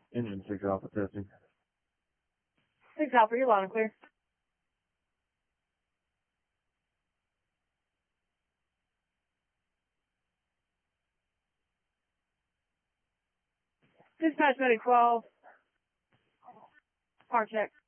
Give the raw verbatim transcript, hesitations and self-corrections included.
Engine six Alpha testing. six Alpha, you're loud and clear. Dispatch medic twelve. Hard check.